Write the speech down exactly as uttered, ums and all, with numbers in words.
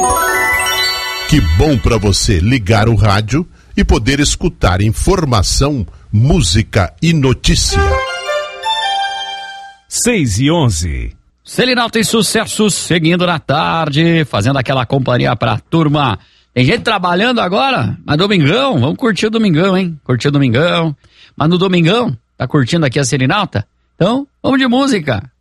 Que bom para você ligar o rádio e poder escutar informação, música e notícia. seis e onze. Selinal tem sucesso, seguindo na tarde, fazendo aquela companhia pra turma. Tem gente trabalhando agora, mas domingão, vamos curtir o domingão, hein? Curtir o domingão. Mas no domingão, tá curtindo aqui a Selinalta? Então, vamos de música.